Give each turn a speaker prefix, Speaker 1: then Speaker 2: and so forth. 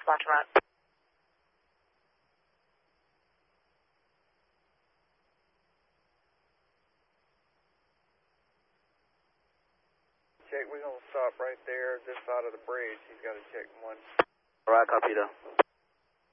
Speaker 1: Larchmont.
Speaker 2: Check, we're going to stop right there, this side of the bridge. He's got to check one.
Speaker 3: Alright, copy though.